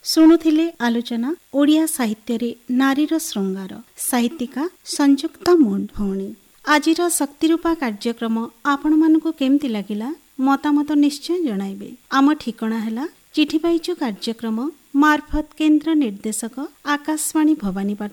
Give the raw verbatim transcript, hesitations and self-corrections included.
ଶୁଣୁଥିଲେ ଆଲୋଚନା ଓଡ଼ିଆ ସାହିତ୍ୟରେ ନାରୀର ଶୃଙ୍ଗାର, ସାହିତ୍ୟିକା ସଂଯୁକ୍ତା ଭଉଣୀ। ଆଜିର ଶକ୍ତିରୂପା କାର୍ଯ୍ୟକ୍ରମ ଆପଣମାନଙ୍କୁ କେମିତି ଲାଗିଲା ମତାମତ ନିଶ୍ଚୟ ଜଣାଇବେ। ଆମ ଠିକଣା ହେଲା ଚିଠି ପାଇଛୁ କାର୍ଯ୍ୟକ୍ରମ ମାର୍ଫତ କେନ୍ଦ୍ର ନିର୍ଦ୍ଦେଶକ ଆକାଶବାଣୀ ଭବାନୀପାଟଣା